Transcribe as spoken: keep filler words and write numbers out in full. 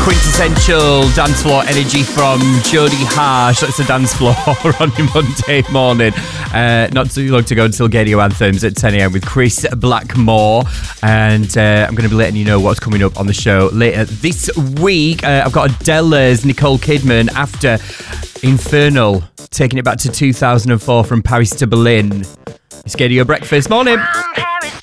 quintessential dance floor energy from Jodie Harsh. That's the dance floor on your Monday morning. Uh, not too long to go until Radio Anthems at ten a.m. with Chris Blackmore. And uh, I'm going to be letting you know what's coming up on the show later this week. Uh, I've got Adele's Nicole Kidman after Infernal, taking it back to two thousand four from Paris to Berlin. It's Radio Breakfast. Morning.